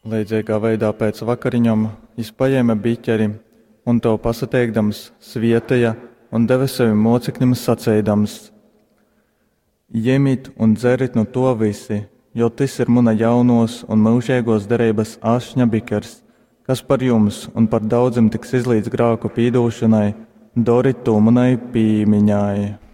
Līdzīgā veidā pēc vakariņām viņš paņēma biķeri un to pasateikdams svietoja un deva saviem mocekļiem sacīdams: Ņemiet un dzerit no to visi, jo tas ir mana jaunos un mūžīgos derības ašņa bikers, kas par jums un par daudziem tiks izlīdz grēku pīdošanai, doriet to manai pīmiņai.